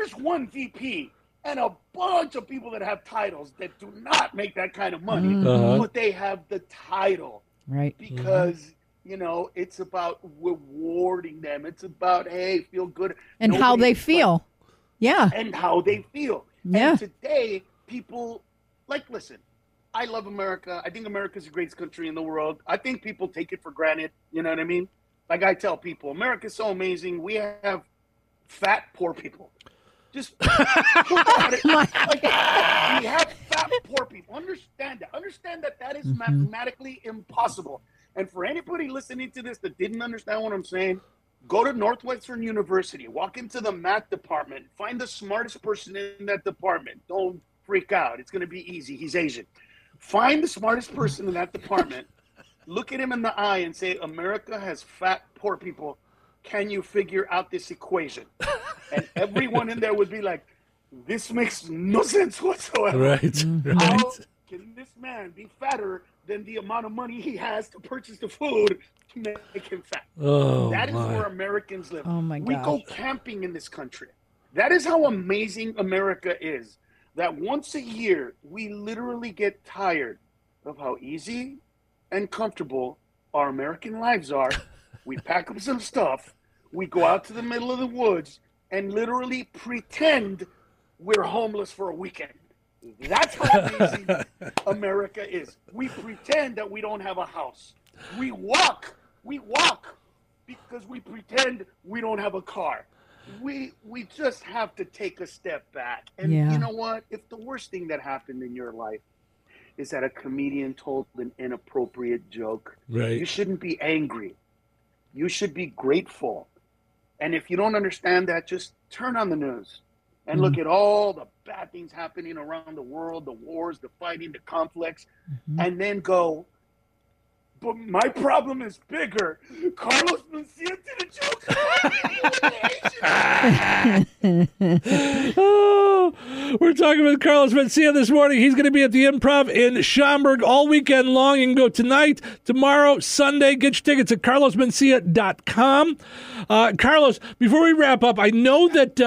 There's one VP and a bunch of people that have titles that do not make that kind of money, but they have the title. Right. Because, it's about rewarding them. It's about, hey, feel good. And how they feel. Yeah. And how they feel. Yeah. And today, people, listen, I love America. I think America's the greatest country in the world. I think people take it for granted. You know what I mean? Like I tell people, America's so amazing. We have fat, poor people. Just look at it. We have fat, poor people. Understand that. Understand that is mathematically impossible. And for anybody listening to this that didn't understand what I'm saying, go to Northwestern University, walk into the math department, find the smartest person in that department. Don't freak out. It's going to be easy. He's Asian. Find the smartest person in that department, look at him in the eye and say, America has fat, poor people. Can you figure out this equation? And everyone in there would be like, this makes no sense whatsoever. Right. How can this man be fatter than the amount of money he has to purchase the food to make him fat? That is where Americans live. Oh, my We gosh. go camping in this country. That is how amazing America is. That once a year, we literally get tired of how easy and comfortable our American lives are. We pack up some stuff. We go out to the middle of the woods and literally pretend we're homeless for a weekend. That's how amazing America is. We pretend that we don't have a house. We walk because we pretend we don't have a car. We just have to take a step back. And you know what? If the worst thing that happened in your life is that a comedian told an inappropriate joke, right, you shouldn't be angry. You should be grateful. And if you don't understand that, just turn on the news and look at all the bad things happening around the world, the wars, the fighting, the conflicts, and then go, but my problem is bigger. Carlos Mencia did a joke. We're talking with Carlos Mencia this morning. He's going to be at the Improv in Schaumburg all weekend long. You can go tonight, tomorrow, Sunday. Get your tickets at carlosmencia.com. Carlos, before we wrap up, I know that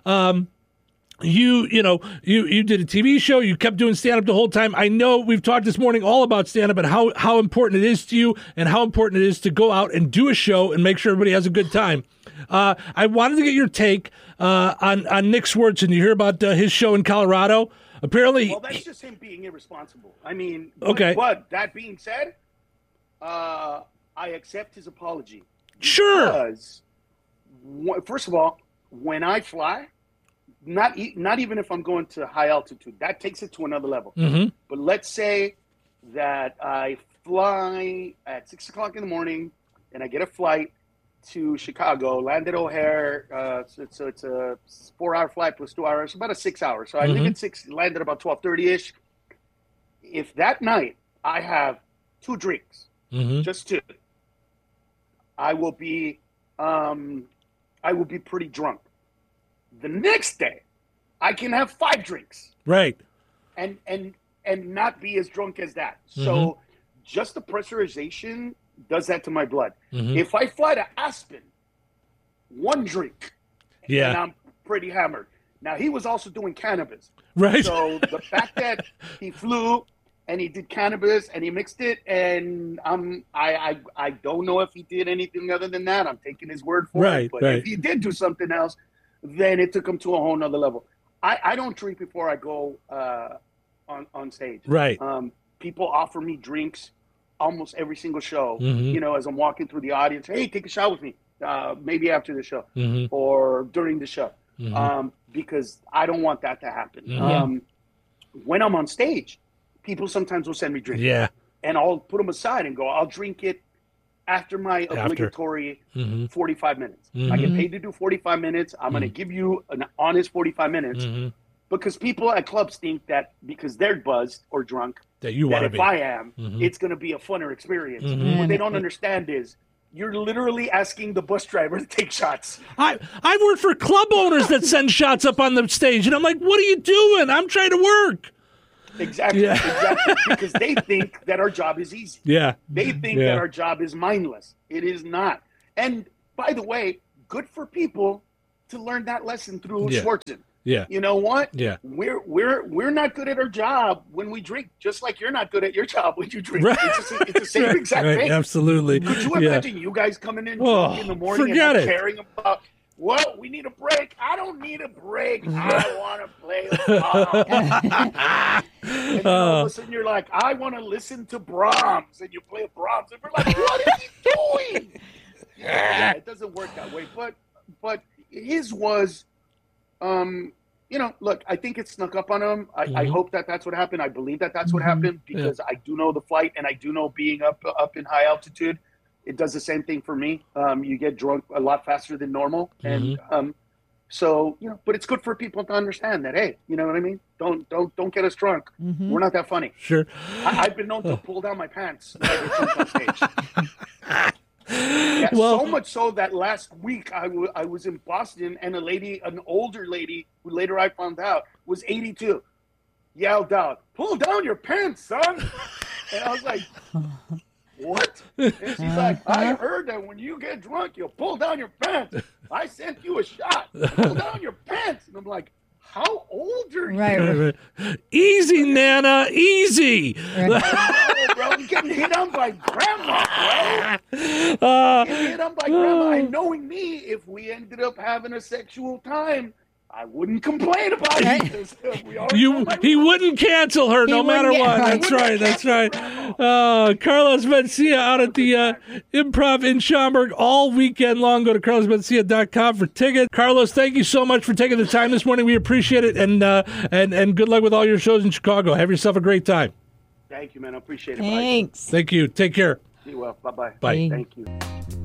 you did a TV show. You kept doing stand-up the whole time. I know we've talked this morning all about stand-up and how important it is to you and how important it is to go out and do a show and make sure everybody has a good time. I wanted to get your take on Nick Swardson. You hear about his show in Colorado? Apparently, well, that's just him being irresponsible. I mean, okay. But that being said, I accept his apology. Sure. Because, first of all, when I fly, not even if I'm going to high altitude, that takes it to another level. But let's say that I fly at 6 o'clock in the morning and I get a flight to Chicago, land at O'Hare. So it's a 4-hour flight plus 2 hours, about a 6 hours. So I leave at 6, land at about 12:30ish. If that night I have 2 drinks, just 2, I will be pretty drunk. The next day, I can have 5 drinks, right, and not be as drunk as that. So, just the pressurization does that to my blood. If I fly to Aspen, 1 drink, and I'm pretty hammered. Now he was also doing cannabis, right? So the fact that he flew and he did cannabis and he mixed it, and I don't know if he did anything other than that. I'm taking his word for it. But if he did do something else, then it took him to a whole nother level. I don't drink before I go on stage. Right. People offer me drinks almost every single show. As I'm walking through the audience, hey, take a shot with me. Maybe after the show or during the show, because I don't want that to happen. When I'm on stage, people sometimes will send me drinks. Yeah. And I'll put them aside and go, I'll drink it after my obligatory 45 minutes. I get paid to do 45 minutes. I'm going to give you an honest 45 minutes because people at clubs think that because they're buzzed or drunk, that you want to if be. I am, it's going to be a funner experience. What they don't understand is you're literally asking the bus driver to take shots. I've worked for club owners that send shots up on the stage, and I'm like, what are you doing? I'm trying to work. Exactly. Because they think that our job is easy. Yeah. They think that our job is mindless. It is not. And by the way, good for people to learn that lesson through Swardson. Yeah. You know what? Yeah. We're not good at our job when we drink, just like you're not good at your job when you drink. Right. It's the same exact thing. Absolutely. Could you imagine you guys coming in Oh, drunk in the morning and forget not it. caring about, well, we need a break. I don't need a break. I want to play a song. And then all of a sudden you're like, I want to listen to Brahms. And you play a Brahms. And we're like, what is he doing? Yeah, it doesn't work that way. But his was, look, I think it snuck up on him. I hope that's what happened. I believe that's what happened because I do know the flight and I do know being up in high altitude. It does the same thing for me. You get drunk a lot faster than normal. And so, but it's good for people to understand that, hey, you know what I mean? Don't get us drunk. We're not that funny. Sure. I've been known to pull down my pants when I get drunk on stage. Yeah, so much so that last week I was in Boston and an older lady, who later I found out was 82, yelled out, "Pull down your pants, son!" And I was like, what? And she's like, I heard that when you get drunk, you'll pull down your pants. I sent you a shot. Pull down your pants. And I'm like, how old are you? Right. Easy, Nana, easy. I know, bro. I'm getting hit on by grandma, bro. Getting hit on by grandma. And knowing me, if we ended up having a sexual time, I wouldn't complain about it. Because He wouldn't cancel her no matter what. That's right. That's right. Carlos Mencia out at the Improv in Schaumburg all weekend long. Go to carlosmencia.com for tickets. Carlos, thank you so much for taking the time this morning. We appreciate it, and good luck with all your shows in Chicago. Have yourself a great time. Thank you, man. I appreciate it. Thanks. Thank you. Take care. Be well. Bye-bye. Bye. Thank you.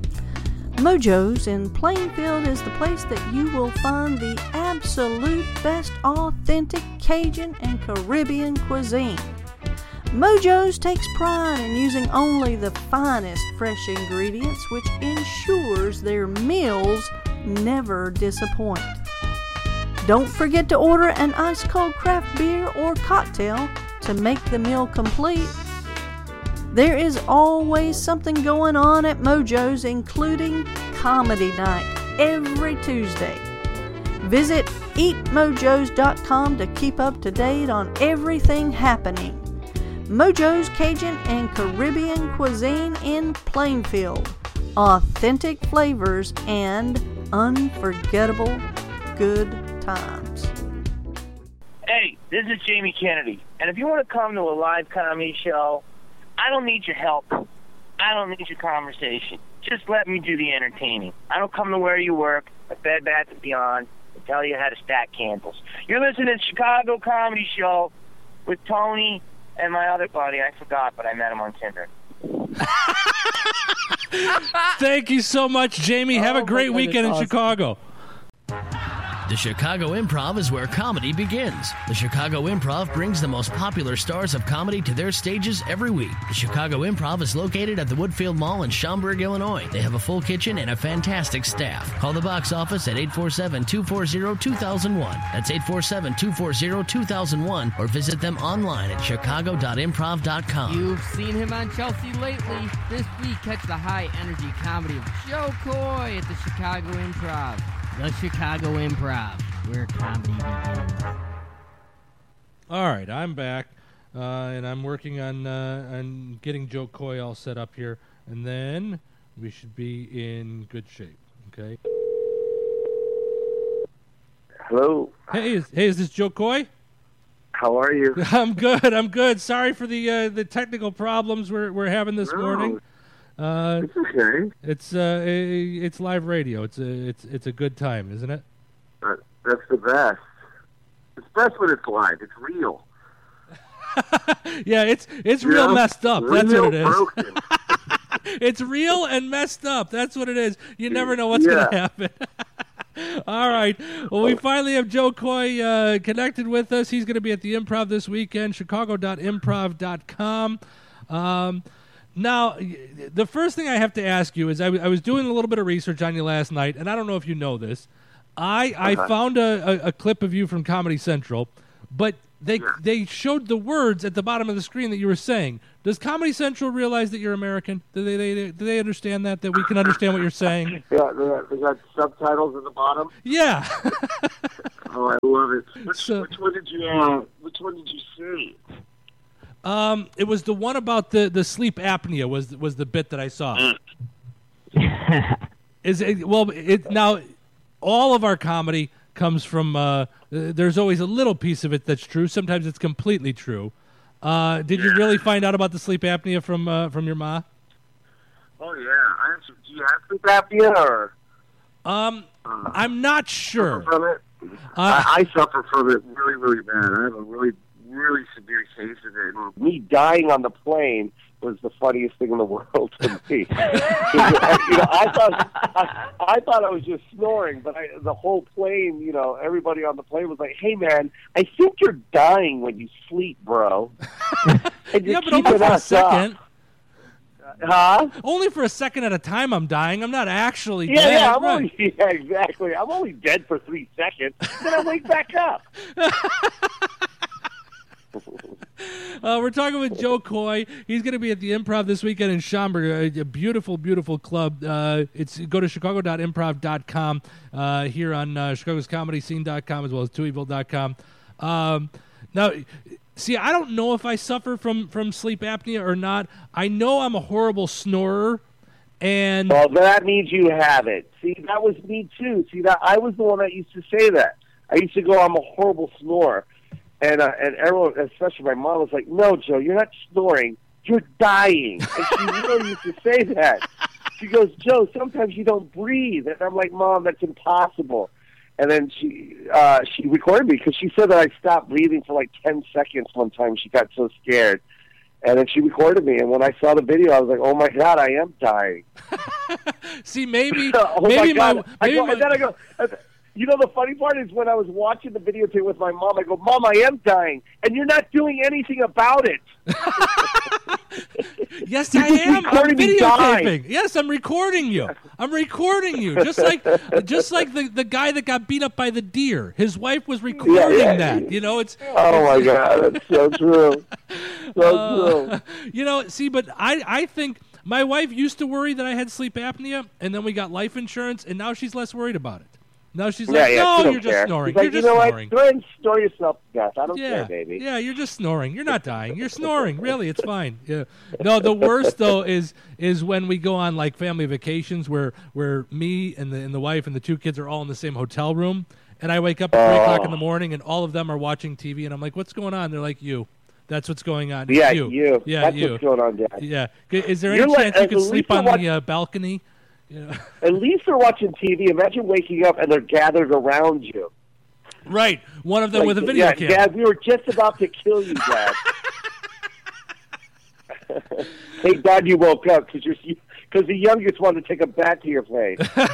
Mojo's in Plainfield is the place that you will find the absolute best authentic Cajun and Caribbean cuisine. Mojo's takes pride in using only the finest fresh ingredients, which ensures their meals never disappoint. Don't forget to order an ice-cold craft beer or cocktail to make the meal complete. There is always something going on at Mojo's, including Comedy Night every Tuesday. Visit eatmojos.com to keep up to date on everything happening. Mojo's Cajun and Caribbean cuisine in Plainfield. Authentic flavors and unforgettable good times. Hey, this is Jamie Kennedy, and if you want to come to a live comedy show, I don't need your help. I don't need your conversation. Just let me do the entertaining. I don't come to where you work, at Bed Bath & Beyond, and tell you how to stack candles. You're listening to Chicago Comedy Show with Tony and my other buddy. I forgot, but I met him on Tinder. Thank you so much, Jamie. Have a great weekend in Chicago. The Chicago Improv is where comedy begins. The Chicago Improv brings the most popular stars of comedy to their stages every week. The Chicago Improv is located at the Woodfield Mall in Schaumburg, Illinois. They have a full kitchen and a fantastic staff. Call the box office at 847-240-2001. That's 847-240-2001, or visit them online at chicago.improv.com. You've seen him on Chelsea lately. This week, catch the high-energy comedy of Joe Coy at the Chicago Improv. The Chicago Improv, where comedy begins. All right, I'm back, and I'm working on getting Joe Coy all set up here, and then we should be in good shape. Okay. Hello. Hey, is this Joe Coy? How are you? I'm good. I'm good. Sorry for the technical problems we're having this morning. It's okay. It's live radio. It's a good time, isn't it? That's the best. It's best when it's live. It's real. Yeah, it's real messed up. That's what it is. Broken. It's real and messed up. That's what it is. You never know what's going to happen. All right. Well, we finally have Joe Coy connected with us. He's going to be at the Improv this weekend, chicago.improv.com. Now, the first thing I have to ask you is I was doing a little bit of research on you last night, and I don't know if you know this. I found a clip of you from Comedy Central, but they showed the words at the bottom of the screen that you were saying. Does Comedy Central realize that you're American? Do they understand that we can understand what you're saying? Yeah, they got subtitles at the bottom. Yeah. Oh, I love Which one did you see? It was the one about the sleep apnea was the bit that I saw. Now all of our comedy comes from there's always a little piece of it that's true. Sometimes it's completely true. Did you really find out about the sleep apnea from your ma? Oh yeah. Do you have sleep apnea or? I'm not sure. From it? I suffer from it really, really bad. I have a really, really severe case of it. And me dying on the plane was the funniest thing in the world to me. I thought I was just snoring, but the whole plane, everybody on the plane was like, "Hey, man, I think you're dying when you sleep, bro." Yeah, but only for a second. Huh? Only for a second at a time. I'm dying. I'm not actually dead. Yeah, exactly. I'm only dead for 3 seconds. Then I wake back up. We're talking with Joe Coy. He's going to be at the Improv this weekend in Schaumburg, a beautiful, beautiful club. Go to chicago.improv.com here on chicagoscomedyscene.com as well as twoevil.com. Now, see, I don't know if I suffer from sleep apnea or not. I know I'm a horrible snorer. And well, that means you have it. See, that was me too. See, that I was the one that used to say that. I used to go, "I'm a horrible snorer." And everyone, especially my mom, was like, "No, Joe, you're not snoring. You're dying." And she really used to say that. She goes, "Joe, sometimes you don't breathe." And I'm like, "Mom, that's impossible." And then she recorded me because she said that I stopped breathing for like 10 seconds one time. She got so scared. And then she recorded me. And when I saw the video, I was like, "Oh, my God, I am dying." See, maybe... oh, maybe my God. and then I go... the funny part is when I was watching the videotape with my mom, I go, "Mom, I am dying, and you're not doing anything about it." Yes, I am. I'm videotaping. Yes, I'm recording you. Just like the guy that got beat up by the deer. His wife was recording that. It's. Oh my God, that's so true. So true. See, but I think my wife used to worry that I had sleep apnea, and then we got life insurance, and now she's less worried about it. Now she's like, "No, you're just snoring. You're just snoring. What? Go ahead and snore yourself to death. I don't care, baby." Yeah, you're just snoring. You're not dying. You're snoring. Really, it's fine. Yeah. No, the worst though is when we go on like family vacations where me and the wife and the 2 kids are all in the same hotel room, and I wake up at 3 o'clock in the morning and all of them are watching TV, and I'm like, "What's going on?" They're like, "You." That's what's going on. Yeah, you. Yeah, that's you. What's going on, Dad. Yeah. Is there any chance you could sleep on the balcony? Yeah. At least they're watching TV. Imagine waking up and they're gathered around you. Right. One of them with a video camera. Dad, we were just about to kill you, Dad. Thank God you woke up because the youngest wanted to take a bat to your face.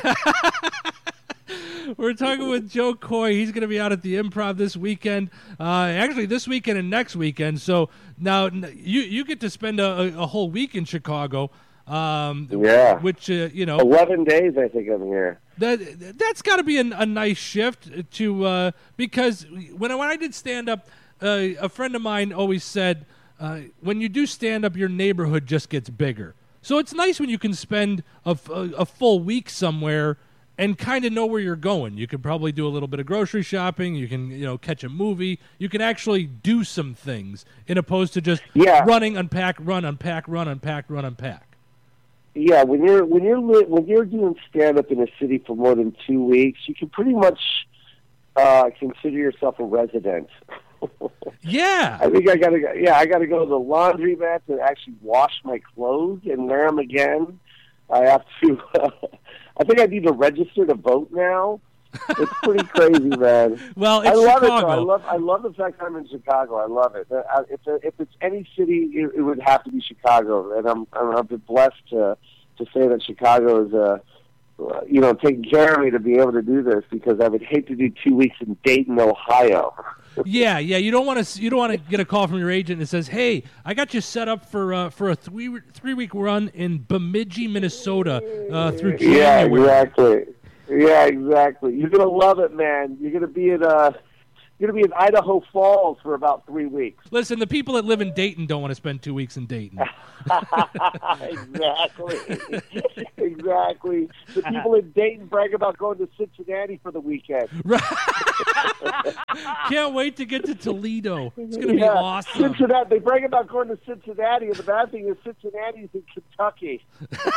We're talking with Joe Coy. He's going to be out at the Improv this weekend. Actually, this weekend and next weekend. So now you get to spend a whole week in Chicago. Which 11 days I think I'm here. That's got to be a nice shift to because when I did stand up, a friend of mine always said when you do stand up, your neighborhood just gets bigger. So it's nice when you can spend a full week somewhere and kind of know where you're going. You can probably do a little bit of grocery shopping. You can catch a movie. You can actually do some things in opposed to just running, unpack, run, unpack, run, unpack, run, unpack. Yeah, when you're doing stand up in a city for more than 2 weeks, you can pretty much consider yourself a resident. Yeah, I think I gotta go. Yeah, I gotta go to the laundromat to actually wash my clothes and wear them again. I have to. I think I need to register to vote now. It's pretty crazy, man. Well, it's I love Chicago. it. I love the fact I'm in Chicago. I love it. If it's any city, it would have to be Chicago, and I've been blessed to say that Chicago is taking care of me to be able to do this because I would hate to do 2 weeks in Dayton, Ohio. Yeah. You don't want to get a call from your agent that says, "Hey, I got you set up for a 3-week run in Bemidji, Minnesota through January." Yeah, exactly. Yeah, exactly. You're gonna love it, man. You're gonna be in Idaho Falls for about 3 weeks. Listen, the people that live in Dayton don't want to spend 2 weeks in Dayton. Exactly. Exactly. The people in Dayton brag about going to Cincinnati for the weekend. Right. Can't wait to get to Toledo. It's going to be Yeah. awesome. Cincinnati. They brag about going to Cincinnati, and the bad thing is Cincinnati's in Kentucky.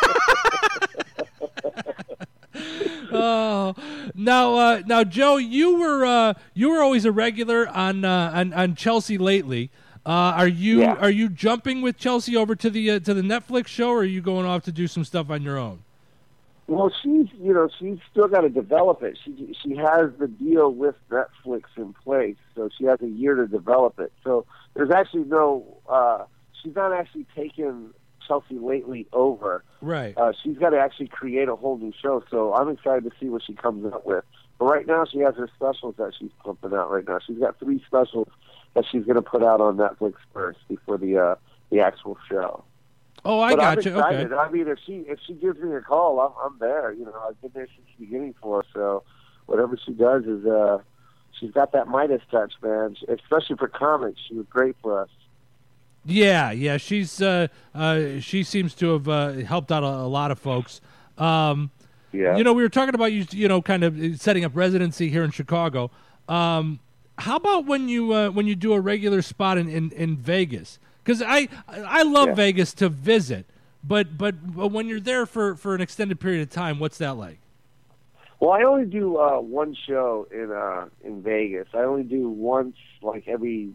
Oh, now, Joe, you were always a regular on Chelsea lately. Are you jumping with Chelsea over to the Netflix show, or are you going off to do some stuff on your own? Well, she's still got to develop it. She has the deal with Netflix in place, so she has a year to develop it. So there's actually she's not actually taken Chelsea Lately over. Right. She's got to actually create a whole new show. So I'm excited to see what she comes up with. But right now, she has her specials that she's pumping out right now. She's got 3 specials that she's going to put out on Netflix first before the actual show. Oh, I got you. I'm excited. Okay. I mean, if she gives me a call, I'm there. You know, I've been there since the beginning for her. So whatever she does is, she's got that Midas touch, man. Especially for comics, she was great for us. Yeah. She's she seems to have helped out a lot of folks. Yeah. You know, we were talking about you kind of setting up residency here in Chicago. How about when you do a regular spot in Vegas? Because I love Vegas to visit, but when you're there for an extended period of time, what's that like? Well, I only do one show in Vegas. I only do once, like every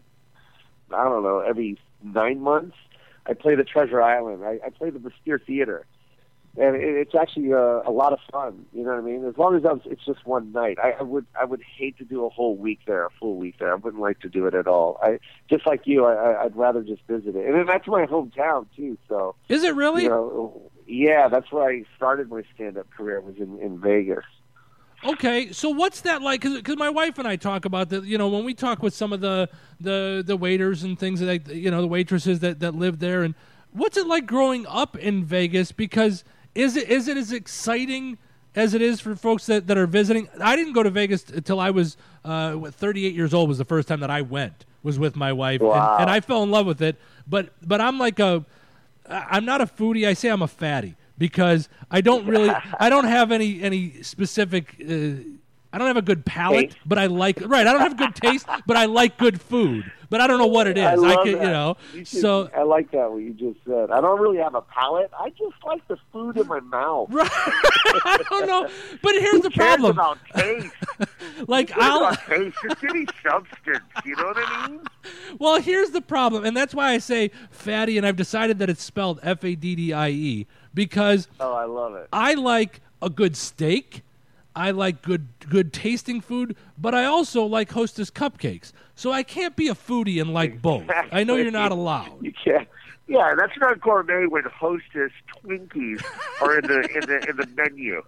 9 months. I play the Treasure Island. I play the Vestiaire Theater, and it's actually a lot of fun. You know what I mean? As long as it's just one night. I would hate to do a whole week there, a full week there. I wouldn't like to do it at all. Just like you, I'd rather just visit it. And then that's my hometown too. So is it really? You know, yeah, that's where I started my stand-up career, was in Vegas. Okay, so what's that like? Because my wife and I talk about that. You know, when we talk with some of the waiters and things that the waitresses that live there, and what's it like growing up in Vegas? Because is it as exciting as it is for folks that are visiting? I didn't go to Vegas until I was 38 years old. Was the first time that I went. Was with my wife, wow. and I fell in love with it. But I'm I'm not a foodie. I say I'm a fatty. Because I don't have any specific, I don't have a good palate, taste. But I like, right, I don't have a good taste, but I like good food. But I don't know what it is. I love that. So I like that, what you just said. I don't really have a palate. I just like the food in my mouth. Right. I don't know. But here's the problem. About taste. Like about taste. Just give me substance. You know what I mean? Well, here's the problem, and that's why I say fatty, and I've decided that it's spelled Faddie, because I love it. I like a good steak. I like good tasting food, but I also like Hostess cupcakes. So I can't be a foodie and like both. I know you're not allowed. You can't. Yeah, that's not gourmet when Hostess Twinkies are in the menu.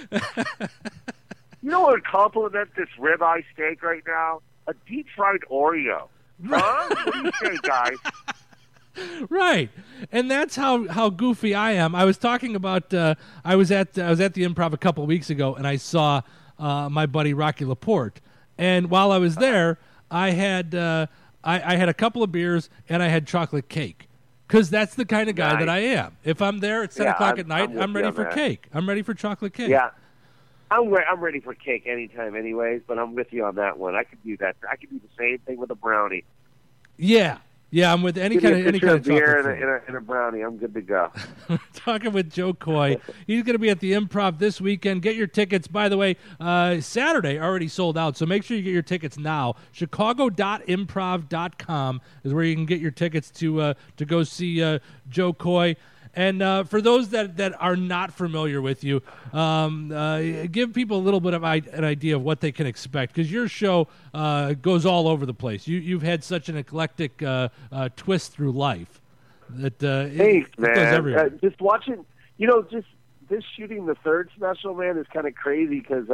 You know what would compliment this ribeye steak right now? A deep fried Oreo. Huh? What do you say, guys? Right, and that's how goofy I am. I was talking about I was at the Improv a couple of weeks ago, and I saw my buddy Rocky Laporte. And while I was there, I had I had a couple of beers and I had chocolate cake, because that's the kind of guy that I am. If I'm there at 10 o'clock at night, I'm ready for cake. I'm ready for chocolate cake. Yeah. I'm ready for cake anytime, anyways. But I'm with you on that one. I could do that. I could do the same thing with a brownie. Yeah, I'm with any kind of beer and a brownie. I'm good to go. Talking with Joe Coy. He's going to be at the Improv this weekend. Get your tickets. By the way, Saturday already sold out, so make sure you get your tickets now. Chicago.improv.com is where you can get your tickets to go see Joe Coy. And for those that are not familiar with you, give people a little bit of an idea of what they can expect, because your show goes all over the place. You've had such an eclectic twist through life that Thanks, it man. goes everywhere. Just watching, just this shooting the third special, man, is kind of crazy because,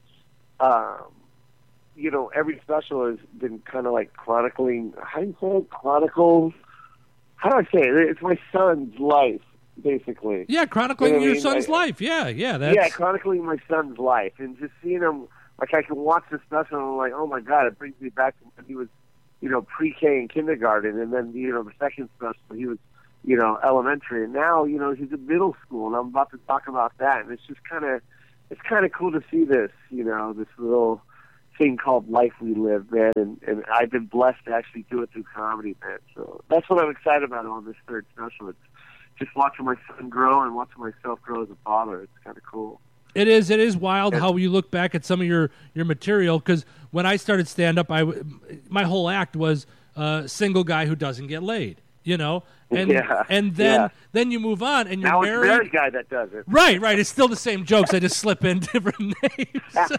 every special has been kind of like chronicling. How do you say it? Chronicles. How do I say it? It's my son's life. Basically, yeah, chronicling your son's life. Yeah, chronicling my son's life, and just seeing him. Like, I can watch the special, and I'm like, oh my god, it brings me back to when he was, pre-K and kindergarten, and then the second special he was, elementary, and now he's in middle school, and I'm about to talk about that, and it's just kind of cool to see this, this little thing called Life We Live, man, and I've been blessed to actually do it through comedy, man. So that's what I'm excited about on this third special. It's just watching my son grow and watching myself grow as a father. It's kind of cool. It is wild how you look back at some of your material, because when I started stand-up, my whole act was single guy who doesn't get laid, you know? And then you move on, and you're now married. Now it's a married guy that does it. Right. It's still the same jokes. I just slip in different names.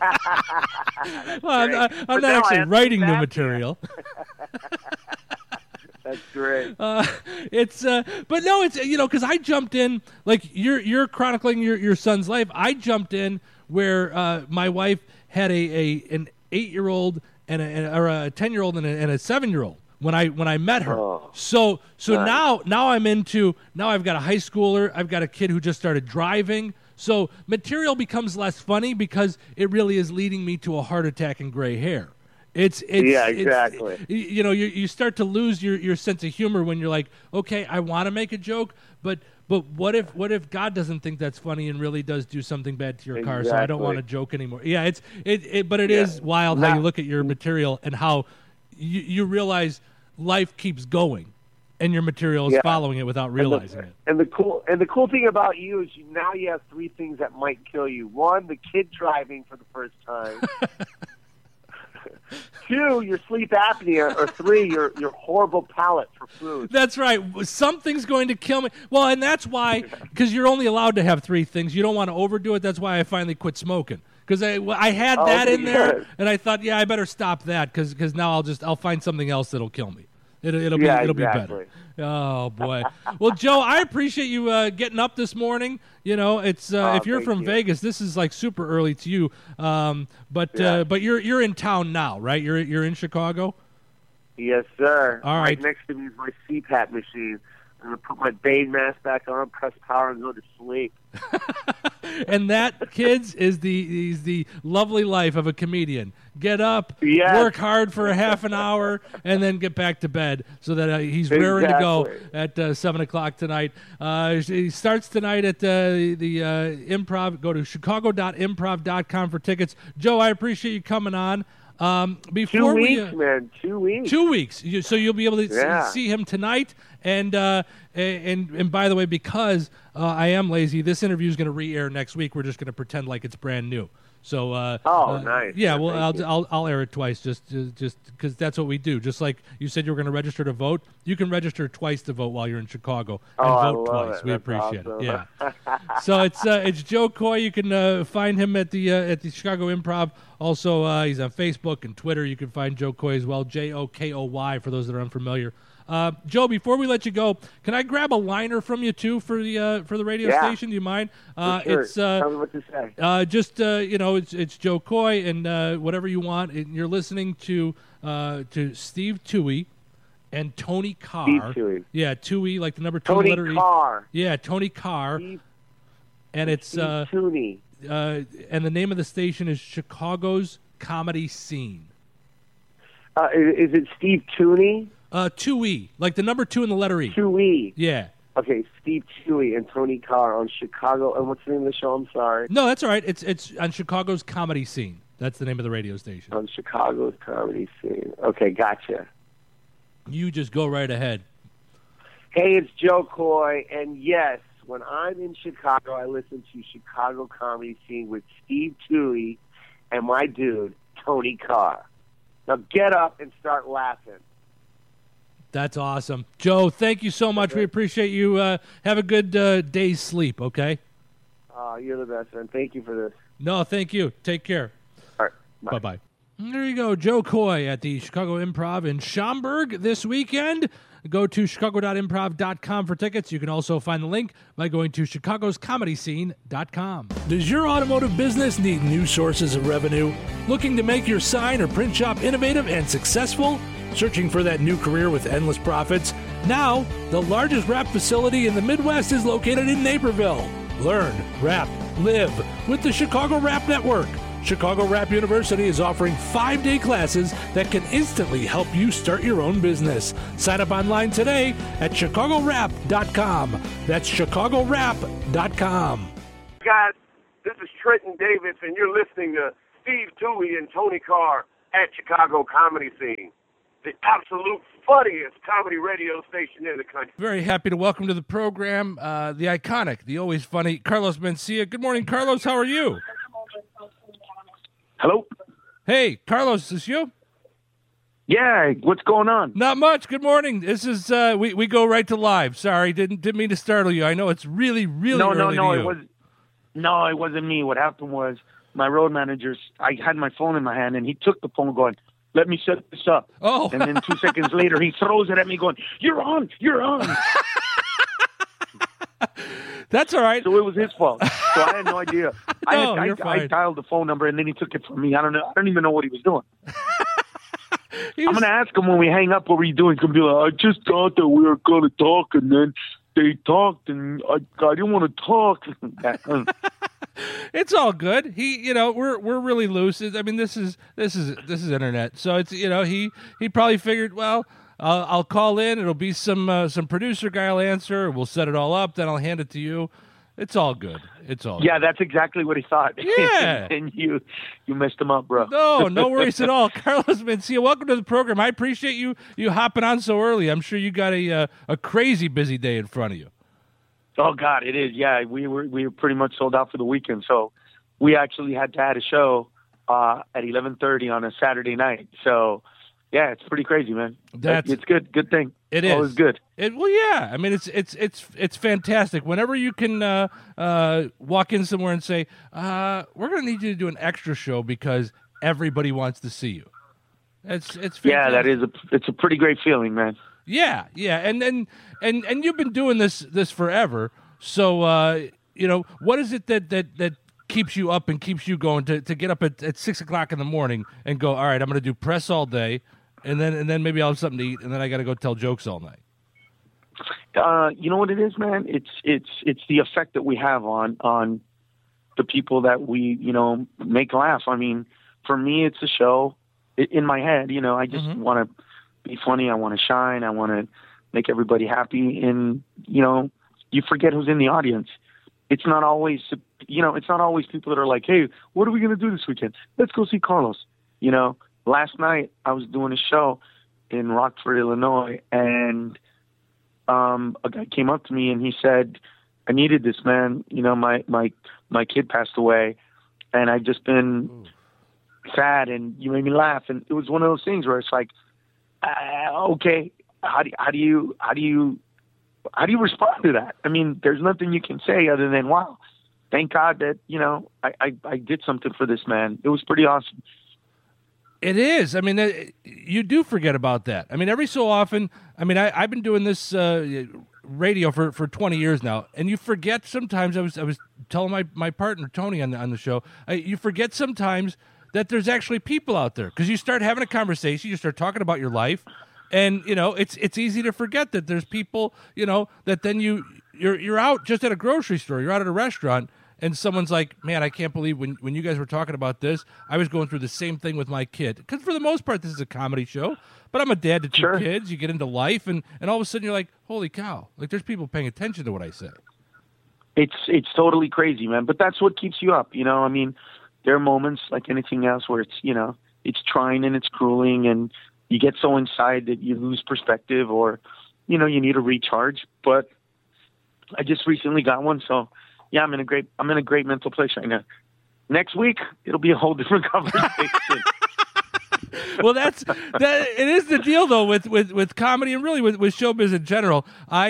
Well, I'm not actually writing new material. That's great. But no, it's because I jumped in, like you're chronicling your son's life. I jumped in where my wife had an 8-year-old and a 10-year-old and a 7-year-old when I met her. Oh, so nice. now I've got a high schooler. I've got a kid who just started driving. So material becomes less funny because it really is leading me to a heart attack and gray hair. Exactly. You start to lose your sense of humor when you're like, okay, I want to make a joke, but what if God doesn't think that's funny and really does do something bad to your car? So I don't want to joke anymore. Yeah, but it is wild how you look at your material and how you realize life keeps going, and your material is following it without realizing it. And the cool thing about you is now you have 3 things that might kill you. 1, the kid driving for the first time. 2, your sleep apnea, or 3, your horrible palate for food. That's right. Something's going to kill me. Well, and that's why, because you're only allowed to have 3 things. You don't want to overdo it. That's why I finally quit smoking. Because I had that in there, and I thought, I better stop that because now I'll find something else that'll kill me. It'll be better. Oh boy. Well, Joe, I appreciate you getting up this morning. It's if you're from Vegas, this is like super early to you. But you're in town now, right? You're in Chicago. Yes, sir. All right. Next to me is my CPAP machine. I'm gonna put my Bane mask back on, press power, and go to sleep. And that, kids, is the lovely life of a comedian. Get up, work hard for a half an hour, and then get back to bed so that he's raring to go at 7 o'clock tonight. He starts tonight at the Improv. Go to chicago.improv.com for tickets. Joe, I appreciate you coming on. Before 2 weeks, man. 2 weeks. 2 weeks. So you'll be able to see him tonight. And by the way, because I am lazy, this interview is going to re-air next week. We're just going to pretend like it's brand new. So nice. Yeah, well, I'll air it twice just because that's what we do. Just like you said, you were going to register to vote. You can register twice to vote while you're in Chicago and vote twice. We appreciate it. Yeah. So it's Joe Coy. You can find him at the Chicago Improv. Also, he's on Facebook and Twitter. You can find Joe Coy as well. JOKOY for those that are unfamiliar. Joe, before we let you go, can I grab a liner from you too for the radio station? Do you mind? Sure. It's tell me what to say. It's Joe Coy and whatever you want. And you're listening to Steve Toohey and Tony Carr. Steve Toohey. Yeah, Toohey, like the number 2 Tony letter Carr. E. Yeah, Tony Carr. And it's Steve Tooney. And the name of the station is Chicago's Comedy Scene. Is it Steve Tooney? 2E, like the number 2 in the letter E. 2E. Yeah. Okay, Steve Toohey and Tony Carr on Chicago. And what's the name of the show? I'm sorry. No, that's all right. It's on Chicago's Comedy Scene. That's the name of the radio station. On Chicago's Comedy Scene. Okay, gotcha. You just go right ahead. Hey, it's Joe Coy, and yes, when I'm in Chicago, I listen to Chicago Comedy Scene with Steve Toohey and my dude, Tony Carr. Now get up and start laughing. That's awesome. Joe, thank you so much. We appreciate you. Have a good day's sleep, okay? You're the best, man. Thank you for this. No, thank you. Take care. All right. Bye-bye. There you go. Joe Coy at the Chicago Improv in Schaumburg this weekend. Go to chicago.improv.com for tickets. You can also find the link by going to chicagoscomedyscene.com. Does your automotive business need new sources of revenue? Looking to make your sign or print shop innovative and successful? Searching for that new career with endless profits? Now, the largest wrap facility in the Midwest is located in Naperville. Learn, wrap, live with the Chicago Wrap Network. Chicago Wrap University is offering 5-day classes that can instantly help you start your own business. Sign up online today at chicagowrap.com. That's chicagowrap.com. Guys, this is Trenton Davis, and you're listening to Steve Dewey and Tony Carr at Chicago Comedy Scene, the absolute funniest comedy radio station in the country. Very happy to welcome to the program the iconic, the always funny Carlos Mencia. Good morning, Carlos. How are you? Hello? Hey, Carlos, is this you? Yeah, what's going on? Not much. Good morning. This is we go right to live. Sorry, didn't mean to startle you. I know it's really early to you. It wasn't me. What happened was my road managers, I had my phone in my hand, and he took the phone going, let me set this up. Oh. And then 2 seconds later, he throws it at me going, you're on. That's all right. So it was his fault. So I had no idea. You're fine. I dialed the phone number, and then he took it from me. I don't know. I don't even know what he was doing. I'm going to ask him when we hang up, what were you doing? He's going to be like, I just thought that we were going to talk, and then they talked, and I didn't want to talk. It's all good. We're really loose. I mean, this is internet. So it's, he probably figured, well, I'll call in. It'll be some producer guy will answer. We'll set it all up. Then I'll hand it to you. It's all good. Yeah, that's exactly what he thought. Yeah. And you messed him up, bro. No worries at all. Carlos Mencia, welcome to the program. I appreciate you hopping on so early. I'm sure you got a crazy busy day in front of you. Oh God, it is. Yeah, we were pretty much sold out for the weekend. So we actually had to add a show at 11:30 on a Saturday night. So yeah, it's pretty crazy, man. It's good. Good thing. It is. Always good. Well, yeah. I mean, it's fantastic. Whenever you can walk in somewhere and say, "We're going to need you to do an extra show because everybody wants to see you." It's fantastic. Yeah, it's a pretty great feeling, man. Yeah, and you've been doing this forever. So what is it that keeps you up and keeps you going to get up at 6:00 in the morning and go, all right, I'm going to do press all day, and then maybe I'll have something to eat, and then I got to go tell jokes all night. You know what it is, man? It's the effect that we have on the people that we make laugh. I mean, for me, it's a show in my head. I just want to be funny. I want to shine. I want to make everybody happy. And, you forget who's in the audience. It's not always, people that are like, hey, what are we going to do this weekend? Let's go see Carlos. Last night I was doing a show in Rockford, Illinois, and a guy came up to me and he said, I needed this, man. My kid passed away, and I've just been sad, and you made me laugh. And it was one of those things where it's like, okay, how do you respond to that? I mean, there's nothing you can say other than, wow, thank God that, I did something for this man. It was pretty awesome. It is. I mean, you do forget about that. I mean, every so often, I've been doing this radio for 20 years now, and you forget sometimes. I was telling my partner, Tony, on the show, you forget sometimes that there's actually people out there, because you start having a conversation, you start talking about your life, and it's easy to forget that there's people, that then you're out just at a grocery store, you're out at a restaurant, and someone's like, man, I can't believe when you guys were talking about this, I was going through the same thing with my kid. Because for the most part, this is a comedy show, but I'm a dad to two kids. You get into life, and all of a sudden you're like, holy cow, like there's people paying attention to what I say. It's totally crazy, man. But that's what keeps you up, I mean, there are moments like anything else where it's, it's trying and it's grueling, and you get so inside that you lose perspective, or, you need a recharge. But I just recently got one, so yeah, I'm in a great mental place right now. Next week, it'll be a whole different conversation. Well, that it is the deal though with comedy, and really with showbiz in general.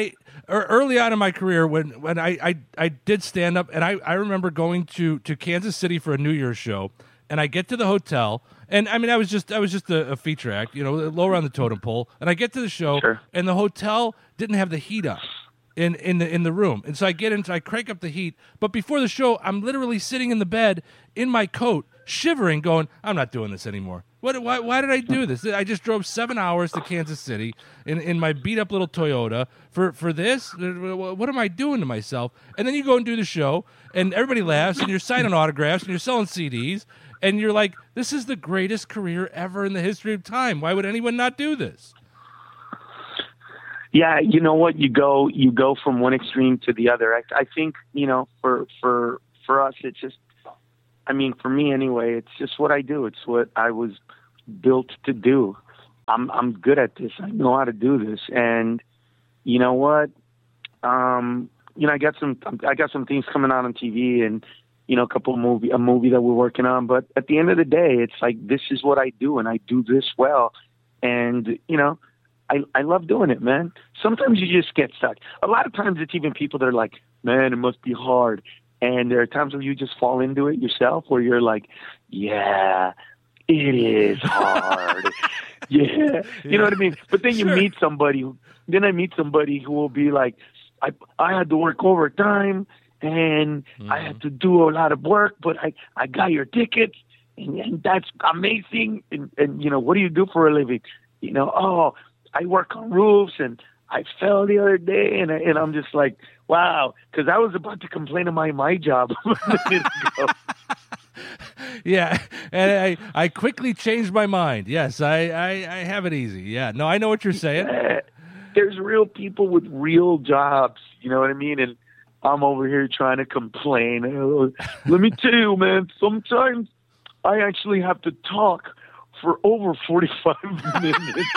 Early on in my career, when I did stand up, and I remember going to Kansas City for a New Year's show, and I get to the hotel, and I was just a feature act, lower on the totem pole, and I get to the show, and the hotel didn't have the heat on in the room, and so I get in, I crank up the heat, but before the show, I'm literally sitting in the bed in my coat, shivering, going, I'm not doing this anymore. Why did I do this? I just drove 7 hours to Kansas City in my beat-up little Toyota for this? What am I doing to myself? And then you go and do the show, and everybody laughs, and you're signing autographs, and you're selling CDs, and you're like, this is the greatest career ever in the history of time. Why would anyone not do this? Yeah, you know what? You go from one extreme to the other. I think, for us, it's just, I mean, for me anyway, it's just what I do. It's what I was built to do. I'm good at this. I know how to do this. And you know what? I got some things coming out on TV, and a movie that we're working on. But at the end of the day, it's like, this is what I do, and I do this well. And I love doing it, man. Sometimes you just get stuck. A lot of times it's even people that are like, man, it must be hard. And there are times where you just fall into it yourself, where you're like, yeah, it is hard. Yeah. You know what I mean? But then you meet somebody, I meet somebody who will be like, I had to work overtime, and I had to do a lot of work, but I got your tickets, and that's amazing. And what do you do for a living? I work on roofs, and I fell the other day, and I'm just like, wow, because I was about to complain about my job a minute ago. Yeah, and I quickly changed my mind. Yes, I have it easy. Yeah, no, I know what you're saying. There's real people with real jobs, you know what I mean? And I'm over here trying to complain. Let me tell you, man, sometimes I actually have to talk for over 45 minutes.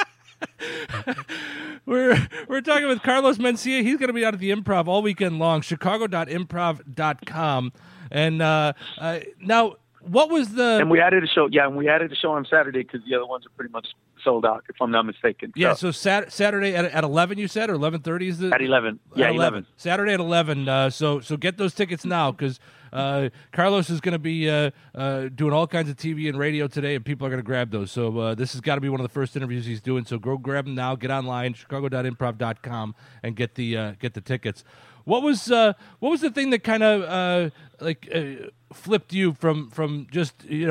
We're talking with Carlos Mencia. He's going to be out at the Improv all weekend long, chicago.improv.com. And now, what was the... And we added a show. Yeah, and we added a show on Saturday because the other ones are pretty much sold out, if I'm not mistaken. Yeah, so Saturday at 11, you said, or 11:30 is the... At 11. Yeah, 11. Saturday at 11. So get those tickets now, because Carlos is going to be doing all kinds of TV and radio today, and people are going to grab those. So this has got to be one of the first interviews he's doing. So go grab them now. Get online, chicago.improv.com, and get the tickets. What was the thing that kind of flipped you from just hitting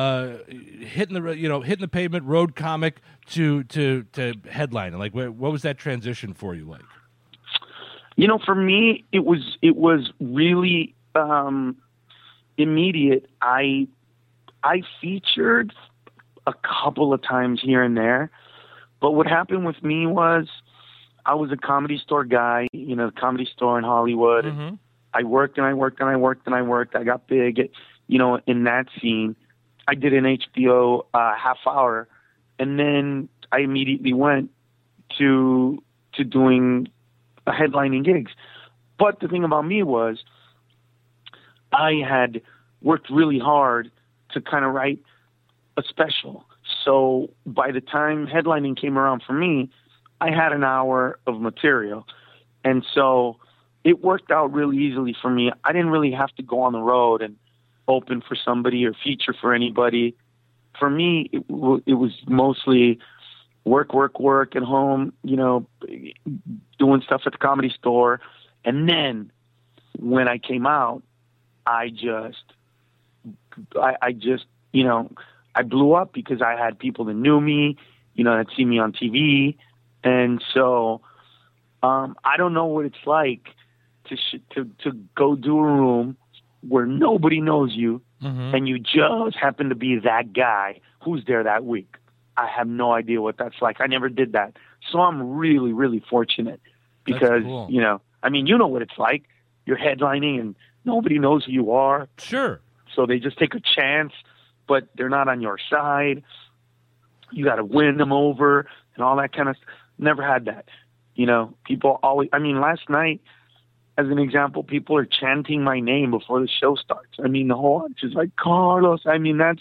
the pavement, road comic to headlining? Like, what was that transition for you like? For me, it was really immediate. I featured a couple of times here and there, but what happened with me was, I was a Comedy Store guy, the Comedy Store in Hollywood. Mm-hmm. I worked and I worked and I worked and I worked. I got big, in that scene. I did an HBO half hour, and then I immediately went to doing headlining gigs. But the thing about me was, I had worked really hard to kind of write a special. So by the time headlining came around for me, I had an hour of material. And so it worked out really easily for me. I didn't really have to go on the road and open for somebody or feature for anybody. For me, it was mostly work at home, doing stuff at the Comedy Store. And then when I came out, I blew up because I had people that knew me, that see me on TV. And so I don't know what it's like to go do a room where nobody knows you, mm-hmm. and you just happen to be that guy who's there that week. I have no idea what that's like. I never did that. So I'm really, really fortunate because, cool. You know what it's like. You're headlining and nobody knows who you are. Sure. So they just take a chance, but they're not on your side. You got to win them over and all that kind of stuff. Never had that. People always, last night, as an example, people are chanting my name before the show starts. The whole audience is like, Carlos. That's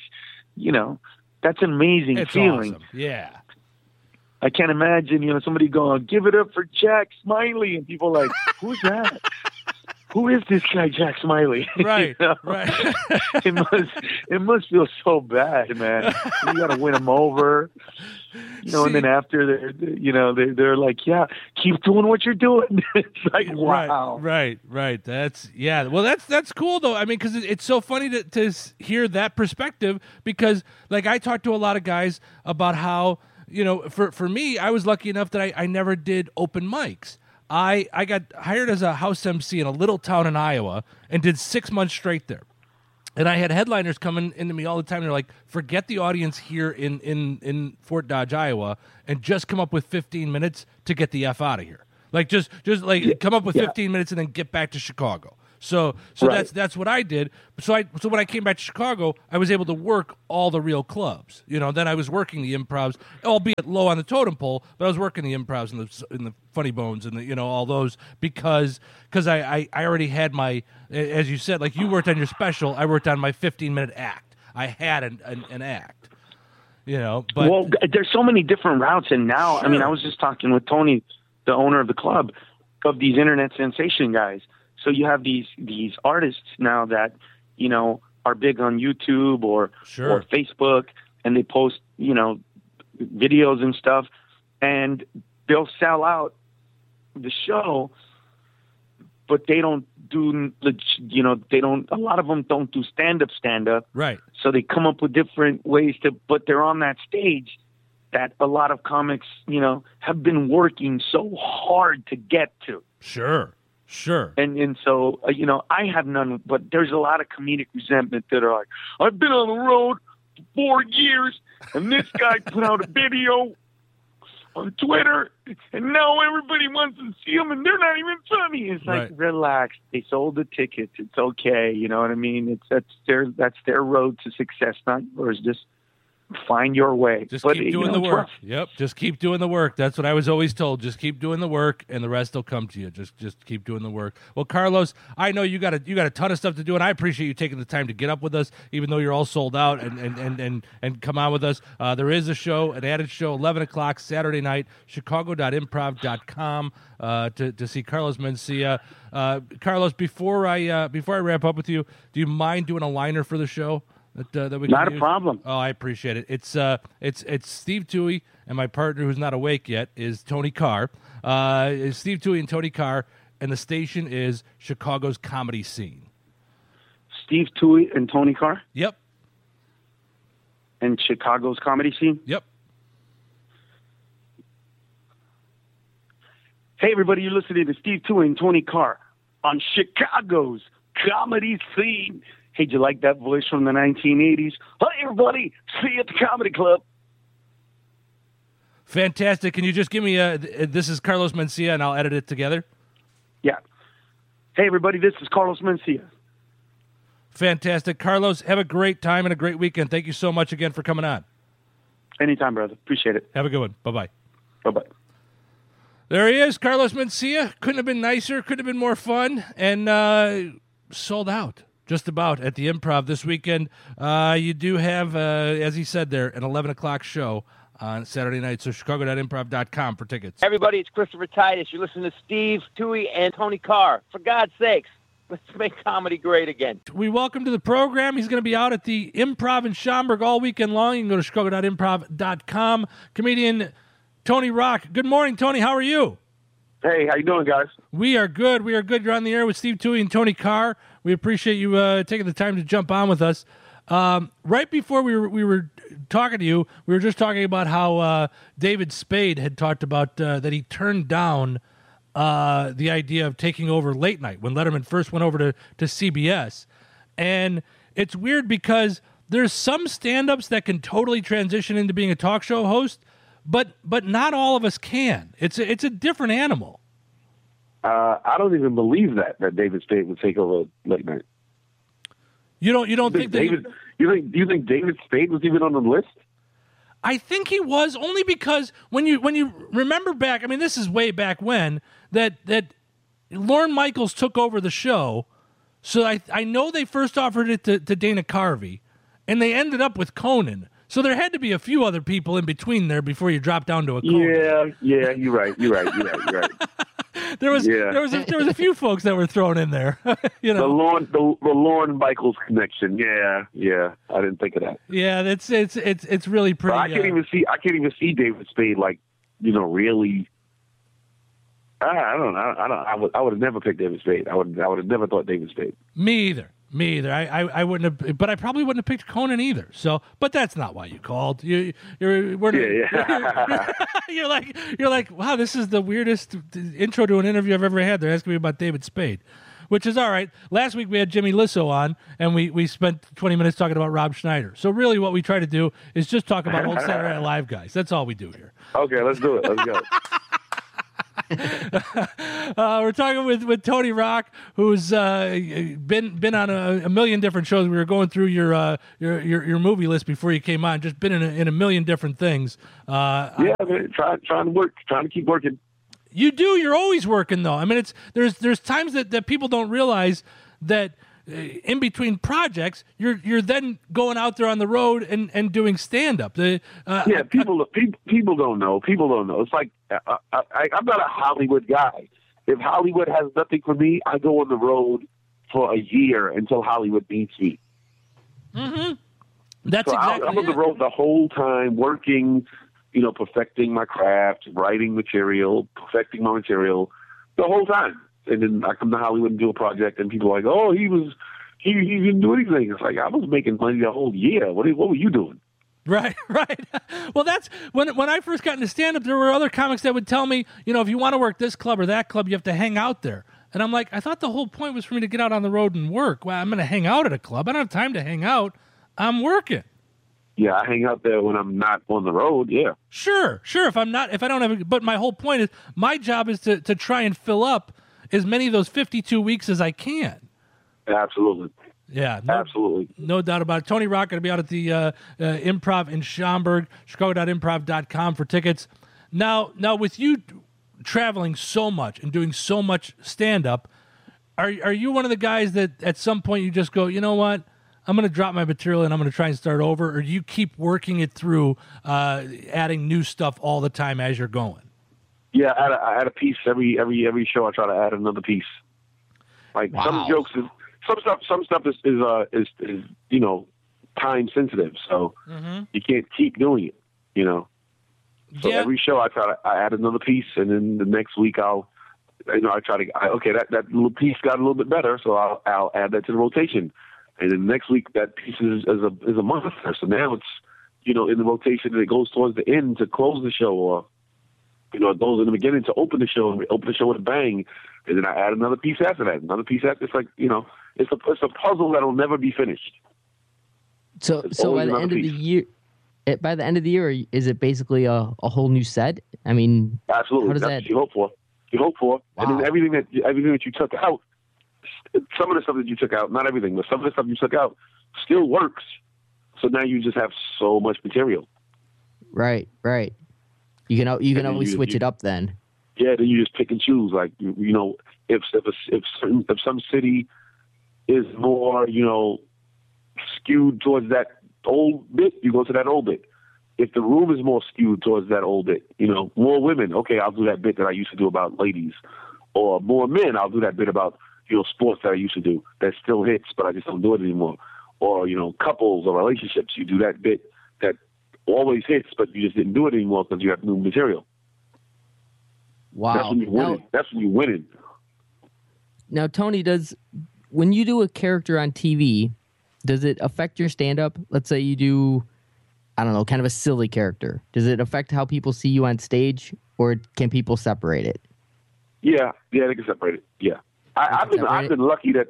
an amazing feeling. Awesome. Yeah. I can't imagine, somebody going, give it up for Jack Smiley. And people are like, who's that? Who is this guy, Jack Smiley? Right, right. It must feel so bad, man. You got to win them over, and then after they're like, yeah, keep doing what you're doing. It's like, wow. Right. Well, that's cool though. Because it's so funny to hear that perspective, because like I talked to a lot of guys about how, for me, I was lucky enough that I never did open mics. I got hired as a house MC in a little town in Iowa and did 6 months straight there. And I had headliners coming into me all the time. They're like, forget the audience here in Fort Dodge, Iowa, and just come up with 15 minutes to get the F out of here. Like, just come up with 15 minutes and then get back to Chicago. So Right. that's what I did. So when I came back to Chicago, I was able to work all the real clubs. Then I was working the improvs, albeit low on the totem pole, but I was working the improvs and the Funny Bones and the all those because I already had my, as you said, like you worked on your special, I worked on my 15-minute act. I had an act. But well, there's so many different routes, and now, Sure. I mean, I was just talking with Tony, the owner of the club, of these internet sensation guys. So you have these artists now that are big on YouTube or Facebook, and they post videos and stuff, and they'll sell out the show, but they don't do a lot of them don't do stand up. Right. So they come up with different ways but they're on that stage that a lot of comics, have been working so hard to get to. Sure. And so, I have none, but there's a lot of comedic resentment that are like, I've been on the road for 4 years, and this guy put out a video on Twitter, and now everybody wants to see them, and they're not even funny. It's like, Right. relax. They sold the tickets. It's okay. You know what I mean? That's their road to success, not yours. Just find your way. Just But, keep doing the it's work. rough. Yep. Just keep doing the work. That's what I was always told. Just keep doing the work, and the rest will come to you. Just keep doing the work. Well, Carlos, I know you got a ton of stuff to do, and I appreciate you taking the time to get up with us, even though you're all sold out and come on with us. There is a show, an added show, 11 o'clock Saturday night, Chicago.improv.com to see Carlos Mencia. Carlos, before I wrap up with you, do you mind doing a liner for the show? That we can Not a use? problem. Oh, I appreciate it. It's Steve Toohey, and my partner who's not awake yet is Tony Carr. It's Steve Toohey and Tony Carr, and the station is Chicago's Comedy Scene. Steve Toohey and Tony Carr Yep. and Chicago's Comedy Scene. Yep. Hey, everybody, you're listening to Steve Toohey and Tony Carr on Chicago's Comedy Scene. Hey, do you like that voice from the 1980s? Hi, everybody. See you at the Comedy Club. Fantastic. Can you just give me this is Carlos Mencia, and I'll edit it together? Yeah. Hey, everybody, this is Carlos Mencia. Fantastic. Carlos, have a great time and a great weekend. Thank you so much again for coming on. Anytime, brother. Appreciate it. Have a good one. Bye-bye. Bye-bye. There he is, Carlos Mencia. Couldn't have been nicer. Couldn't have been more fun. And sold out. Just about at the Improv this weekend. You do have, as he said there, an 11 o'clock show on Saturday night. So Chicago.improv.com for tickets. Everybody, it's Christopher Titus. You're listening to Steve Toohey and Tony Carr. For God's sakes, let's make comedy great again. We welcome to the program. He's going to be out at the Improv in Schaumburg all weekend long. You can go to Chicago.improv.com. Comedian Tony Rock. Good morning, Tony. How are you? Hey, how you doing, guys? We are good. We are good. You're on the air with Steve Toohey and Tony Carr. We appreciate you taking the time to jump on with us. Right before we were talking to you, we were just talking about how David Spade had talked about that he turned down the idea of taking over late night when Letterman first went over to CBS. And it's weird because there's some stand-ups that can totally transition into being a talk show host, but not all of us can. It's a different animal. I don't even believe that David Spade would take over late night. You don't think that David? You think David Spade was even on the list? I think he was, only because when you remember back, I mean, this is way back when that Lorne Michaels took over the show. So I know they first offered it to Dana Carvey, and they ended up with Conan. So there had to be a few other people in between there before you drop down to a Conan. Yeah, you're right. There was a few folks that were thrown in there. You know, the Lorne Michaels connection. Yeah, I didn't think of that. Yeah, it's really pretty. But I can't even see David Spade really. I don't know. I would have never picked David Spade. I would have never thought David Spade. Me either. I wouldn't have, but I probably wouldn't have picked Conan either. So, but that's not why you called. You're like, wow, this is the weirdest intro to an interview I've ever had. They're asking me about David Spade, which is all right. Last week we had Jimmy Lissow on, and we spent 20 minutes talking about Rob Schneider. So really, what we try to do is just talk about old Saturday Night Live guys. That's all we do here. Okay, let's do it. Let's go. We're talking with Tony Rock, who's been on a million different shows. We were going through your movie list before you came on. Just been in a million different things. Man, trying to keep working. You do. You're always working, though. I mean, there's times that people don't realize that in between projects, you're then going out there on the road and doing stand up. People don't know. People don't know. It's like I'm not a Hollywood guy. If Hollywood has nothing for me, I go on the road for a year until Hollywood needs me. Mm-hmm. That's so exactly. I'm on the road the whole time, working, perfecting my craft, writing material, perfecting my material, the whole time. And then I come to Hollywood and do a project, and people are like, "Oh, he didn't do anything." It's like I was making money the whole year. What were you doing? Right. Well, that's when I first got into stand-up, there were other comics that would tell me, if you want to work this club or that club, you have to hang out there. And I'm like, I thought the whole point was for me to get out on the road and work. Well, I'm going to hang out at a club. I don't have time to hang out. I'm working. Yeah, I hang out there when I'm not on the road. Yeah. Sure. If I don't have, but my whole point is my job is to try and fill up as many of those 52 weeks as I can. Absolutely. Yeah, absolutely. No doubt about it. Tony Rock going to be out at the Improv in Schaumburg, chicago.improv.com for tickets. Now with you traveling so much and doing so much stand-up, are you one of the guys that at some point you just go, you know what, I'm going to drop my material and I'm going to try and start over, or do you keep working it through, adding new stuff all the time as you're going? Yeah, I add a piece every show. I try to add another piece. Like some jokes, some stuff is time sensitive, so you can't keep doing it. So every show I add another piece, and then the next week I try to that little piece got a little bit better, so I'll add that to the rotation, and then next week that piece is a monster. So now it's in the rotation, and it goes towards the end to close the show, or it goes in the beginning to open the show, and we open the show with a bang, and then I add another piece after that, another piece after. It's like, it's a puzzle that'll never be finished. So by the end of the year, is it basically a whole new set? I mean, absolutely. How does That's what you hope for. You hope for, and then everything that you took out, some of the stuff that you took out, not everything, but some of the stuff you took out still works. So now you just have so much material. Right. You can always switch it up then. Yeah, then you just pick and choose. Like if some city is more skewed towards that old bit, you go to that old bit. If the room is more skewed towards that old bit, more women, okay, I'll do that bit that I used to do about ladies. Or more men, I'll do that bit about sports that I used to do that still hits, but I just don't do it anymore. Or couples or relationships, you do that bit that always hits, but you just didn't do it anymore because you have new material. Wow. That's when you're winning. That's when you're winning. Now, Tony, when you do a character on TV, does it affect your stand-up? Let's say you do, I don't know, kind of a silly character. Does it affect how people see you on stage, or can people separate it? Yeah, they can separate it. Yeah. I've been lucky that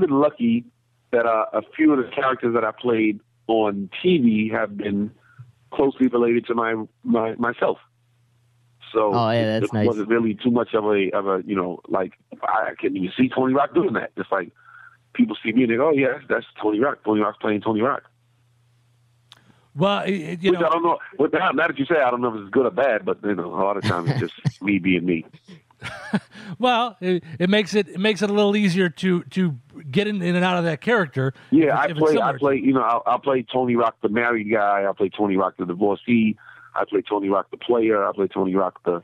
a few of the characters that I played on TV have been closely related to myself. So that's nice. It wasn't really too much of a like I can even see Tony Rock doing that. Just like people see me and they go, "Oh yeah, that's Tony Rock. Tony Rock's playing Tony Rock." Well, I don't know. Now that you say, I don't know if it's good or bad, but a lot of times it's just me being me. Well, it makes it a little easier to get in and out of that character. Yeah, I play. I'll play Tony Rock, the married guy. I'll play Tony Rock, the divorcee. I play Tony Rock, the player. I play Tony Rock, the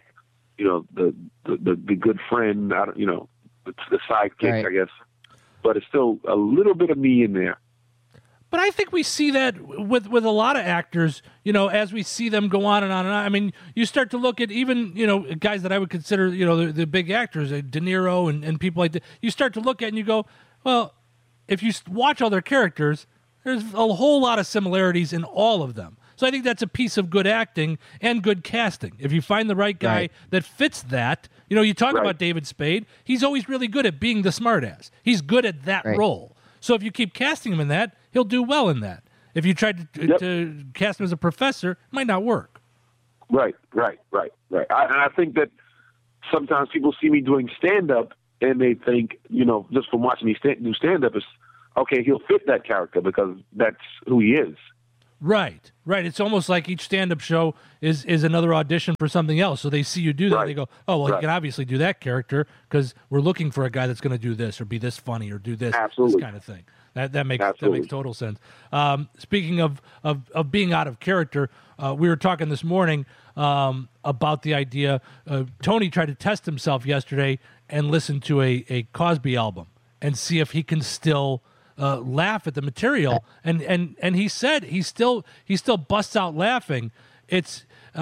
good friend. The sidekick, right. I guess. But it's still a little bit of me in there. But I think we see that with a lot of actors, as we see them go on and on and on. I mean, you start to look at even, guys that I would consider, the big actors, De Niro and people like that. You start to look at and you go, well, if you watch all their characters, there's a whole lot of similarities in all of them. So I think that's a piece of good acting and good casting. If you find the right guy that fits that, you talk about David Spade. He's always really good at being the smartass. He's good at that role. So if you keep casting him in that, he'll do well in that. If you tried to cast him as a professor, it might not work. Right. I think that sometimes people see me doing stand-up and they think, just from watching me do stand-up, is okay, he'll fit that character because that's who he is. Right. It's almost like each stand-up show is another audition for something else. So they see you do that, and they go, "Oh, well, he can obviously do that character because we're looking for a guy that's going to do this or be this funny or do this, this kind of thing." That makes total sense. Speaking of being out of character, we were talking this morning about the idea. Tony tried to test himself yesterday and listen to a Cosby album and see if he can still laugh at the material, and he said he still busts out laughing. It's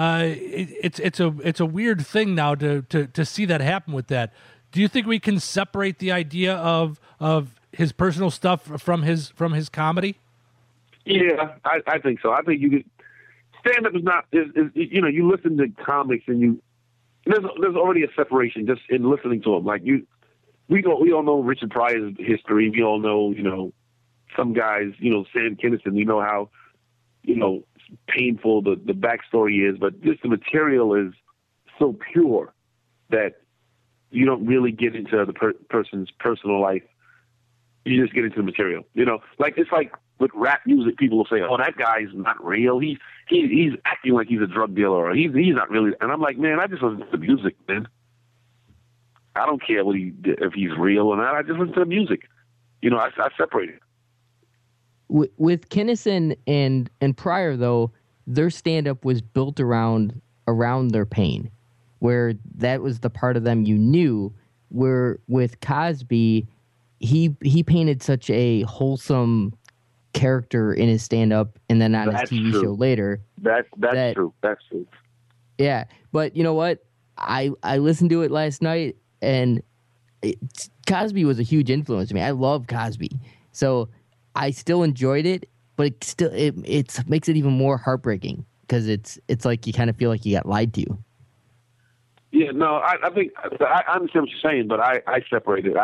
a weird thing now to see that happen with that. Do you think we can separate the idea of his personal stuff from his comedy? Yeah, I think so. I think you could. Stand up is not you listen to comics and there's already a separation just in listening to them. Like we all know Richard Pryor's history. We all know, some guys, Sam Kinison, we know how, painful the backstory is, but just the material is so pure that you don't really get into the person's personal life. You just get into the material, like it's like with rap music, people will say, "Oh, that guy's not real. He's acting like he's a drug dealer, or he's not really." And I'm like, man, I just listen to the music, man. I don't care if he's real or not. I just listen to the music. I separate it. With Kinison and Pryor, though, their stand-up was built around their pain, where that was the part of them you knew. Where with Cosby, he painted such a wholesome character in his stand-up, and then on his TV show later. That's true. That's true. Yeah, but you know what? I listened to it last night. And Cosby was a huge influence to me. I love Cosby, so I still enjoyed it. But it makes it even more heartbreaking because it's like you kind of feel like you got lied to. Yeah, no, I think I understand what you're saying, but I separate it.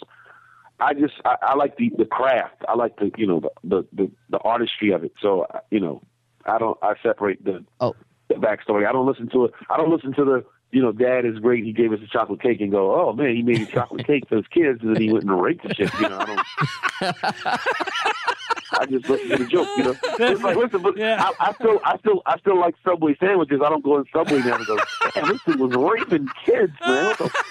I like the craft. I like the artistry of it. So I separate the backstory. I don't listen to it. I don't listen to the. Dad is great. He gave us a chocolate cake and go, oh man, he made a chocolate cake for his kids, and then he went and raped the shit. I just listen to the joke. It's like, listen, but yeah. I still like Subway sandwiches. I don't go in Subway now and go, damn, this thing was raping kids, man.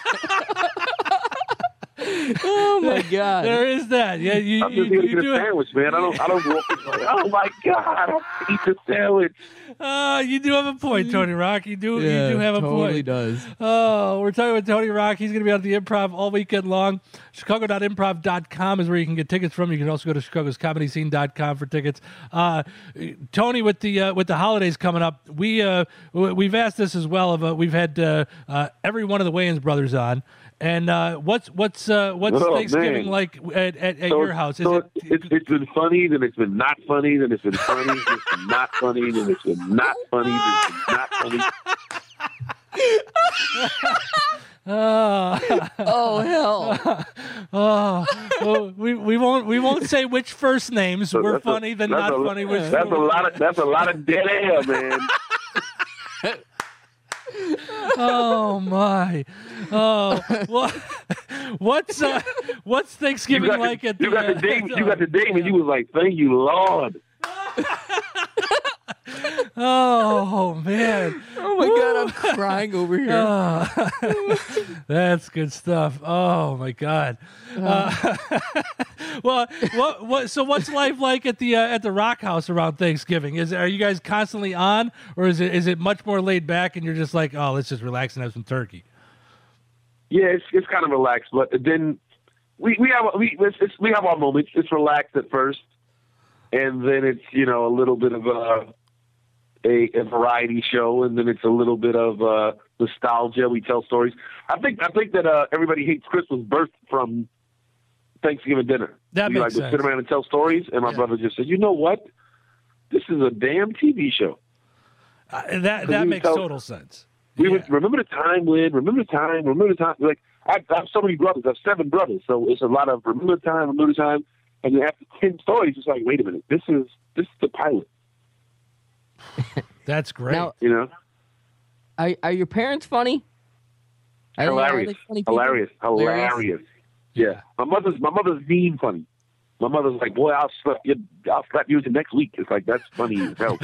Oh my God! There is that. Yeah, I'm just here to get a sandwich, man. I don't go up and go, oh my God, I'll eat the sandwich. You do have a point, Tony Rock. You do have a point. Totally does. Oh, we're talking with Tony Rock. He's going to be on the Improv all weekend long. Chicago.improv.com is where you can get tickets from. You can also go to chicagoscomedyscene.com for tickets. Tony, with the holidays coming up, we've asked this as well. We've had every one of the Wayans brothers on. And what's Thanksgiving like at your house? It's been funny, then it's been not funny, then it's been funny, then it's been not funny, then it's been not funny, then it's been not funny. Oh hell! Well, we won't say which first names were funny, then not funny. That's a lot of dead air, man. Oh my! Oh, what's Thanksgiving like at the? You got the date, and you was like, "Thank you, Lord." Oh man! Oh my God! I'm crying over here. That's good stuff. Oh my God! Well, so what's life like at the Rock House around Thanksgiving? Are you guys constantly on, or is it much more laid back and you're just like, oh, let's just relax and have some turkey? Yeah, it's kind of relaxed, but then we have our moments. It's relaxed at first, and then it's a little bit of a variety show, and then it's a little bit of nostalgia. We tell stories. I think that Everybody Hates Christmas birthed from Thanksgiving dinner. That we makes sense. Sit around and tell stories, and my brother just said, "You know what? This is a damn TV show." That makes total sense. We would remember the time when. Remember the time. Like I have so many brothers. I have 7 brothers, so it's a lot of remember the time, and then after 10 stories, it's like, wait a minute, this is the pilot. That's great. Now, are your parents funny? Hilarious. Hilarious. Yeah. My mother's mean funny. My mother's like, boy, I'll slap you next week. It's like, that's funny as hell.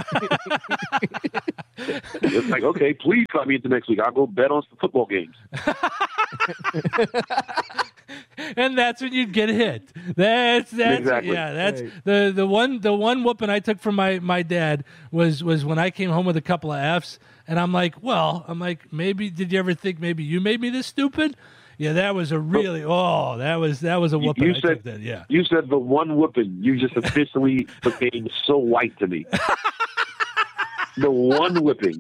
It's like, okay, please slap me into next week. I'll go bet on some football games. And that's when you'd get hit. That's exactly. Yeah, that's right. the one whooping I took from my dad was when I came home with a couple of F's, and I'm like, maybe did you ever think maybe you made me this stupid? Yeah, that was a really that was a whooping. You said that. Yeah, you said the one whooping. You just officially became so white to me. The one whipping.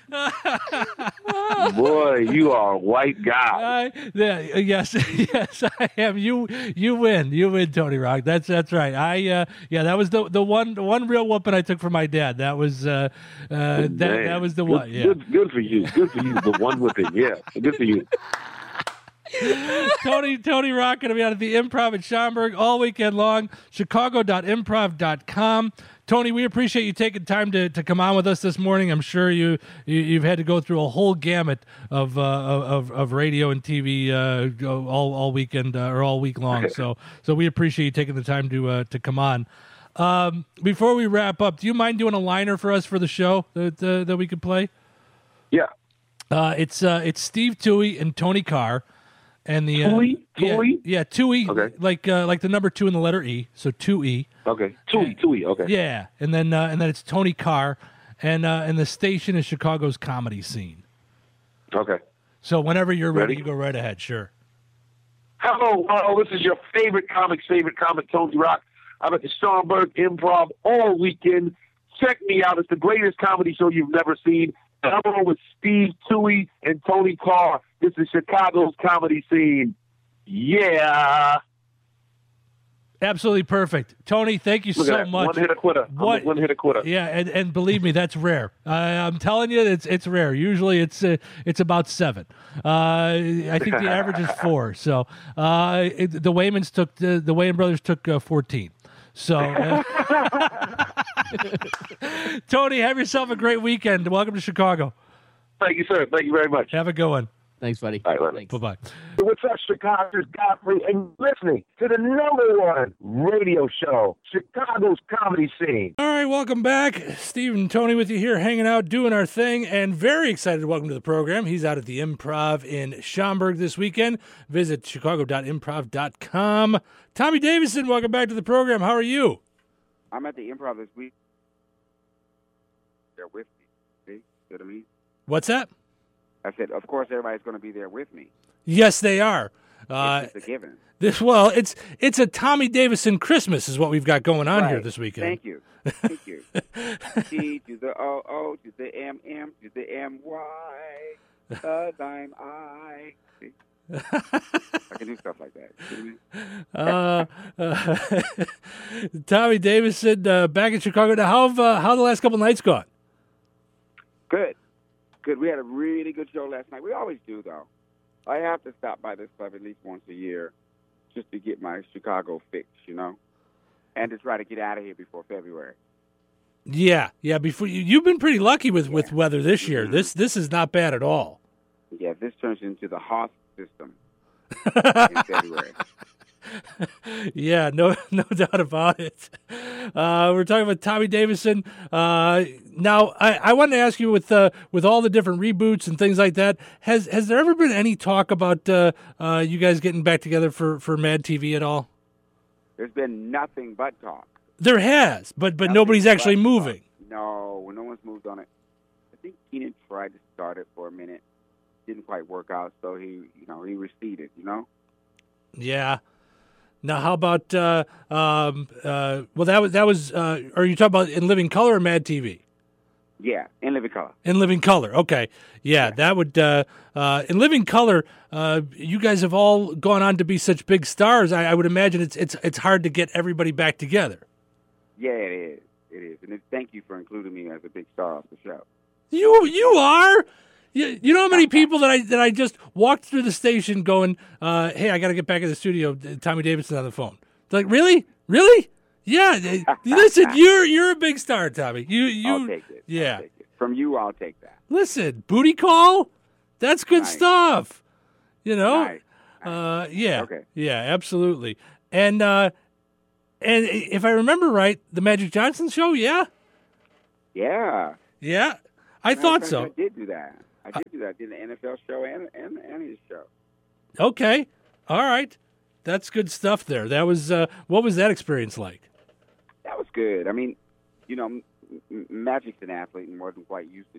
Boy, you are a white guy. Yes, I am. You win, Tony Rock. That's right. That was the one real whooping I took from my dad. That was that was the one. Yeah, good for you. Good for you. The one whipping. Yeah, good for you. Tony Rock going to be out at the Improv at Schaumburg all weekend long. Chicago.improv.com. Tony, we appreciate you taking time to come on with us this morning. I'm sure you've had to go through a whole gamut of radio and TV all weekend or all week long. So we appreciate you taking the time to come on. Before we wrap up, do you mind doing a liner for us for the show that we could play? Yeah. It's Steve Toohey and Tony Carr. And the Toohey? Yeah, Toohey, okay. Like the number 2 in the letter E, so 2E. Okay, Toohey, okay. Yeah, and then it's Tony Carr, and the station is Chicago's comedy scene. Okay. So whenever you're ready, you go right ahead. Sure. Hello, this is your favorite comic, Tony Rock. I'm at the Schaumburg Improv all weekend. Check me out. It's the greatest comedy show you've never seen. I'm on with Steve Toohey and Tony Carr. This is Chicago's comedy scene. Yeah. Absolutely perfect. Tony, thank you so much. One hit a quitter. One hit a quitter. Yeah, and believe me, that's rare. I'm telling you, it's rare. Usually it's about 7. I think the average is 4. So the Waymans took the Wayman brothers took 14. So, Tony, have yourself a great weekend. Welcome to Chicago. Thank you, sir. Thank you very much. Have a good one. Thanks, buddy. All right, bye-bye. What's up, Chicago? It's Godfrey, and listening to the #1 radio show, Chicago's comedy scene. All right, welcome back. Steve and Tony with you here, hanging out, doing our thing, and very excited to welcome to the program. He's out at the Improv in Schaumburg this weekend. Visit chicago.improv.com. Tommy Davidson, welcome back to the program. How are you? I'm at the Improv this week. They're with me. See? You know what I mean? What's that? I said, of course, everybody's going to be there with me. Yes, they are. It's just a given. It's a Tommy Davidson Christmas is what we've got going on here this weekend. Thank you. T to the O to the M to the MY, I'm I. See? I can do stuff like that. Tommy Davidson back in Chicago. Now, how the last couple nights gone? Good. We had a really good show last night. We always do, though. I have to stop by this club at least once a year just to get my Chicago fix, and to try to get out of here before February. Yeah. Before you've been pretty lucky with weather this year. This is not bad at all. Yeah, this turns into the Hoth system in February. Yeah, no doubt about it. We're talking about Tommy Davidson. Now, I wanted to ask you with all the different reboots and things like that, has there ever been any talk about you guys getting back together for Mad TV at all? There's been nothing but talk. There has, but nobody's actually moving. No one's moved on it. I think Keenan tried to start it for a minute, didn't quite work out, so he receded. Yeah. Now, how about that was are you talking about In Living Color or Mad TV? Yeah, In Living Color. In Living Color, okay. Yeah, that would In Living Color, you guys have all gone on to be such big stars. I would imagine it's hard to get everybody back together. Yeah, it is. And thank you for including me as a big star of the show. You are. You know how many people that I just walked through the station going, hey, I got to get back in the studio. Tommy Davidson on the phone. They're like, really? Yeah. Listen, you're a big star, Tommy. I'll take it. Yeah. I'll take it. From you, I'll take that. Listen, booty call. That's good stuff. You know? Nice. Yeah. Okay. Yeah, absolutely. And if I remember right, the Magic Johnson show, yeah? Yeah. Yeah. I Matter of thought fact, so. I did do that. I did the NFL show and his show. Okay. All right. That's good stuff there. That was what was that experience like? That was good. I mean, you know, Magic's an athlete and wasn't quite used to